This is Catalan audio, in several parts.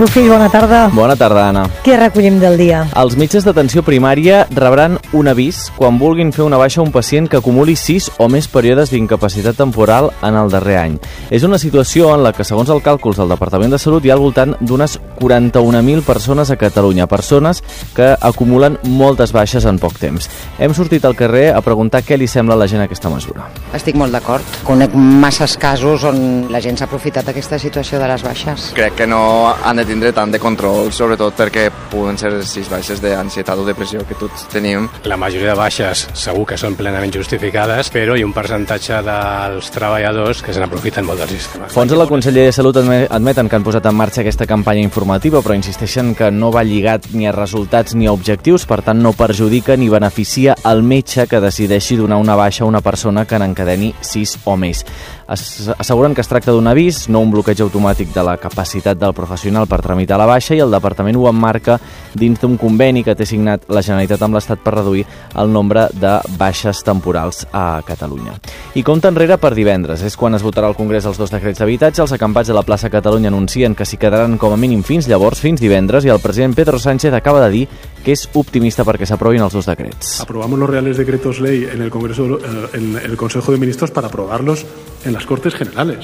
Bufill, bona tarda. Bona tarda, Anna. Què recollim del dia? Els metges d'atenció primària rebran un avís quan vulguin fer una baixa a un pacient que acumuli 6 o més períodes d'incapacitat temporal en el darrer any. És una situació en la que, segons els càlculs del Departament de Salut, hi ha al voltant d'unes 41.000 persones a Catalunya, persones que acumulen moltes baixes en poc temps. Hem sortit al carrer a preguntar què li sembla a la gent aquesta mesura. Estic molt d'acord. Conec masses casos on la gent s'ha aprofitat d'aquesta situació de les baixes. Crec que no han de tindre tant de control, sobretot perquè poden ser 6 baixes d'ansietat o depressió que tots tenim. La majoria de baixes segur que són plenament justificades, però hi ha un percentatge dels treballadors que se n'aprofiten molt del sistema. Fonts de la Conselleria de Salut admeten que han posat en marxa aquesta campanya informativa, però insisteixen que no va lligat ni a resultats ni a objectius, per tant no perjudica ni beneficia el metge que decideixi donar una baixa a una persona que n'encadeni 6 o més. Asseguren que es tracta d'un avís, no un bloqueig automàtic de la capacitat del professional per tramitar la baixa, i el Departament ho emmarca dins d'un conveni que té signat la Generalitat amb l'Estat per reduir el nombre de baixes temporals a Catalunya. I compta enrere per divendres, és quan es votarà al Congrés els 2 decrets d'habitatge. Els acampats de la plaça Catalunya anuncien que s'hi quedaran com a mínim fins llavors, fins divendres, i el president Pedro Sánchez acaba de dir que és optimista perquè s'aprovin els 2 decrets. Aprobamos los reales decretos ley en el Congreso, en el Consejo de Ministros para aprobarlos en las Cortes Generales.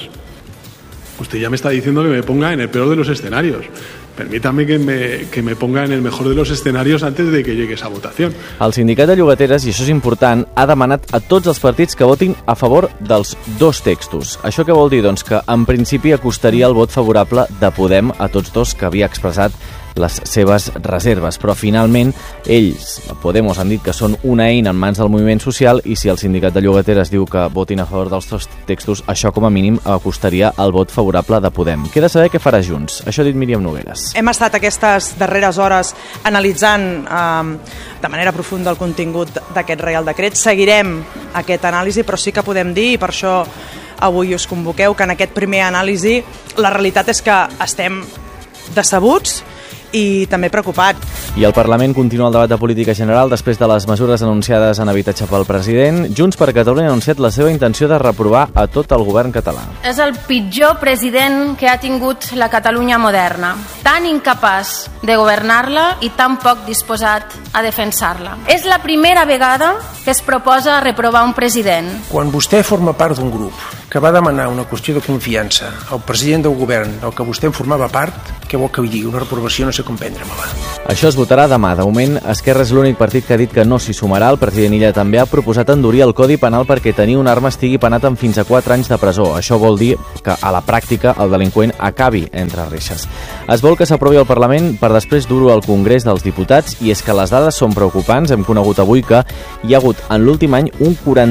Usted ya me está diciendo que me ponga en el peor de los escenarios. Permítame que me ponga en el mejor de los escenarios antes de que llegue esa votación. El sindicat de llogateres, i això és important, ha demanat a tots els partits que votin a favor dels 2 textos. Això què vol dir? Doncs que en principi acostaria el vot favorable de Podem a tots 2 que havia expressat les seves reserves, però finalment ells, Podemos, han dit que són una eina en mans del moviment social, i si el sindicat de llogateres diu que votin a favor dels 2 textos, això com a mínim acostaria el vot favorable de Podem. Queda saber què farà Junts. Això ha dit Míriam Nogueres. Hem estat aquestes darreres hores analitzant de manera profunda el contingut d'aquest Reial Decret. Seguirem aquest anàlisi, però sí que podem dir, i per això avui us convoqueu, que en aquest primer anàlisi la realitat és que estem decebuts i també preocupat. I el Parlament continua el debat de política general després de les mesures anunciades en habitatge pel president. Junts per Catalunya ha anunciat la seva intenció de reprovar a tot el govern català. És el pitjor president que ha tingut la Catalunya moderna, tan incapaç de governar-la i tan poc disposat a defensar-la. És la primera vegada que es proposa reprovar un president. Quan vostè forma part d'un grup que va demanar una qüestió de confiança al president del govern del que vostè en formava part, què vol que hi digui? Una reprovació no sé com prendre-me-la. Això es votarà demà. De moment, Esquerra és l'únic partit que ha dit que no s'hi sumarà. El president Illa també ha proposat endurir el Codi Penal perquè tenir una arma estigui penat amb fins a 4 anys de presó. Això vol dir que, a la pràctica, el delinqüent acabi entre reixes. Es vol que s'aprovi al Parlament per després dur-ho al Congrés dels Diputats, i és que les dades són preocupants. Hem conegut avui que hi ha hagut en l'últim any un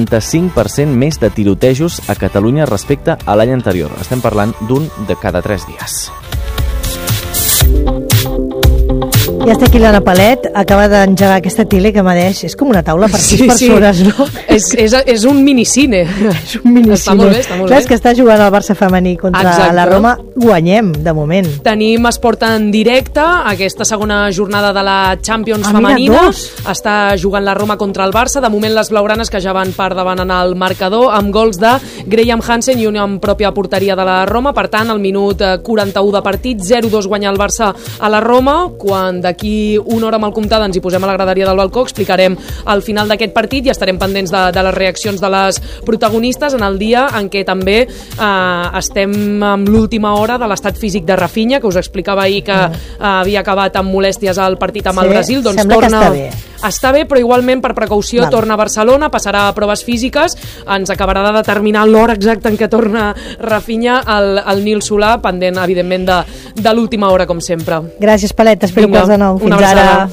45% més de tirotejos a Catalunya respecte a l'any anterior. Estem parlant d'un de cada 3 dies. Ja està aquí l'Anna Palet, acaba d'engegar aquesta tele que m'adeix. És com una taula per 6 persones, no? És un minicine. És un minicine. Està molt bé, està molt bé. Clar, és que està jugant el Barça femení contra la Roma. Guanyem, de moment. Tenim esport en directe, aquesta segona jornada de la Champions femenina. Està jugant la Roma contra el Barça. De moment les blaugranes, que ja van per davant en el marcador, amb gols de Graham Hansen i una en pròpia porteria de la Roma. Per tant, al minut 41 de partit, 0-2 guanya el Barça a la Roma. Quan d'aquí una hora amb el comptada ens hi posem a la graderia del balcó, explicarem el final d'aquest partit i estarem pendents de les reaccions de les protagonistes en el dia en què també estem amb l'última hora de l'estat físic de Rafinha, que us explicava ahir que havia acabat amb molèsties al partit amb el Brasil. Doncs sembla que està bé. Està bé, però igualment per precaució torna a Barcelona, passarà a proves físiques, ens acabarà de determinar l'hora exacta en què torna Rafinha al Nil Solà, pendent evidentment de l'última hora, com sempre. Gràcies, Palet, t'espero quarts de 9. Fins ara.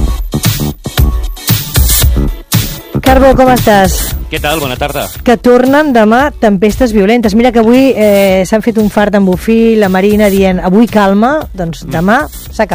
Carbo, com estàs? Què tal? Bona tarda. Que tornen demà tempestes violentes. Mira que avui s'han fet un fart d'en Bufill, la Marina dient avui calma, doncs demà s'ha acabat.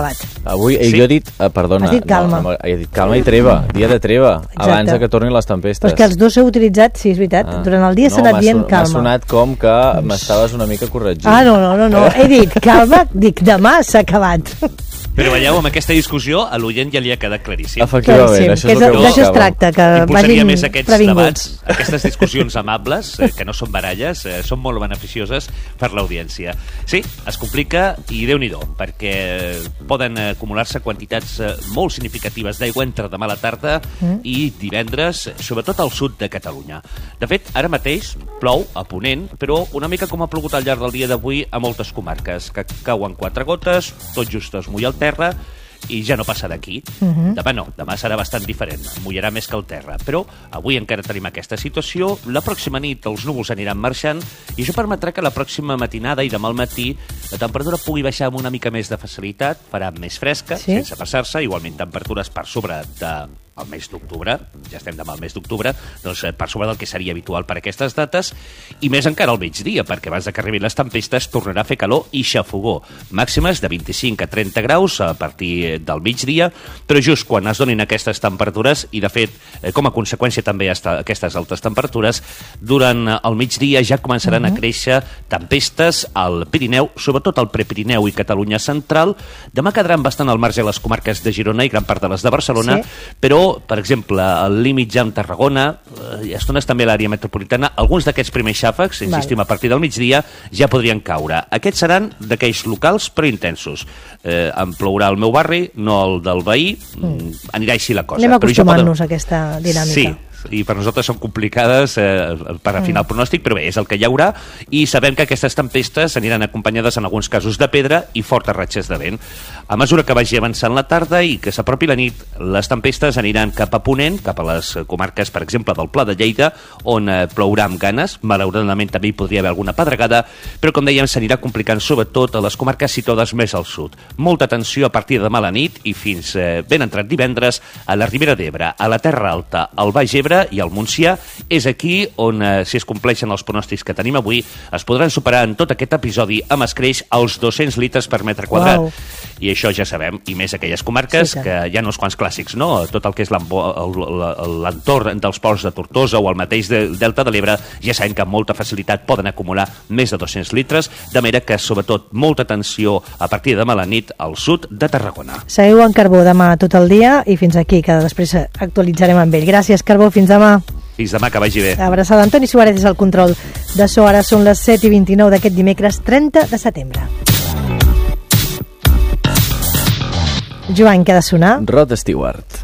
Avui jo he dit, perdona... Has dit calma. He dit calma i treva, dia de treva, abans que tornin les tempestes. Però és que els dos heu utilitzat, sí, és veritat, durant el dia s'ha anat dient calma. M'ha sonat com que m'estaves una mica corregint. No, he dit calma, dic demà s'ha acabat. Però veieu, amb aquesta discussió a l'oient ja li ha quedat claríssim. Efectivament, això és el que d'això es tracta, que vagin més aquests previnguts. debats, aquestes discussions amables, que no són baralles, són molt beneficioses per l'audiència. Sí, es complica i Déu-n'hi-do, perquè poden acumular-se quantitats molt significatives d'aigua entre demà a la tarda i divendres, sobretot al sud de Catalunya. De fet, ara mateix plou a Ponent, però una mica com ha plogut al llarg del dia d'avui a moltes comarques, que cauen 4 gotes, tot just es mulla el terra i ja no passa d'aquí. Demà no, demà serà bastant diferent, mullarà més que el terra, però avui encara tenim aquesta situació. La pròxima nit els núvols aniran marxant i això permetrà que la pròxima matinada i demà al matí la temperatura pugui baixar amb una mica més de facilitat, farà més fresca, sense passar-se, igualment temperatures per sobre del mes d'octubre, ja estem demà al mes d'octubre, doncs per sobre del que seria habitual per aquestes dates, i més encara al migdia, perquè abans que arribin les tempestes tornarà a fer calor i xafogó. Màximes de 25 a 30 graus a partir del migdia, però just quan es donin aquestes temperatures, i de fet, com a conseqüència també aquestes altes temperatures, durant el migdia ja començaran a créixer tempestes al Pirineu, sobretot al Prepirineu i Catalunya central. Demà quedaran bastant al marge les comarques de Girona i gran part de les de Barcelona, però per exemple, al límit ja amb Tarragona, i a estones també a l'àrea metropolitana, alguns d'aquests primers xàfecs, insistim, a partir del migdia, ja podrien caure. Aquests seran d'aquells locals però intensos. Em plourà al meu barri, no el del veí, anirà així la cosa. Anem acostumant-nos a aquesta dinàmica. Sí, i per nosaltres són complicades per afinar el pronòstic, però bé, és el que hi haurà, i sabem que aquestes tempestes aniran acompanyades en alguns casos de pedra i fortes ratxes de vent. A mesura que vagi avançant la tarda i que s'apropi la nit, les tempestes aniran cap a Ponent, cap a les comarques, per exemple, del Pla de Lleida, on plourà amb ganes. Malauradament també hi podria haver alguna pedregada, però com dèiem, s'anirà complicant sobretot a les comarques situades més al sud. Molta atenció a partir de demà a la nit i fins ben entrat divendres a la Ribera d'Ebre, a la Terra Alta, al Baix Ebre i al Montsià. És aquí on, si es compleixen els pronòstics que tenim avui, es podran superar en tot aquest episodi amb escreix els 200 litres per metre quadrat. I això ja sabem, i més aquelles comarques que hi ha uns quants clàssics, no? Tot el que és l'entorn dels ports de Tortosa o el mateix Delta de l'Ebre, ja sabem que amb molta facilitat poden acumular més de 200 litres, de manera que, sobretot, molta atenció a partir de demà a la nit al sud de Tarragona. Seguiu en Carbó demà tot el dia i fins aquí, que després actualitzarem amb ell. Gràcies, Carbó, fins demà. Fins demà, que vagi bé. Abraçada. Antoni Suárez és el control de so. Ara són les 7:29 d'aquest dimecres 30 de setembre. Joan, què ha de sonar? Rod Stewart.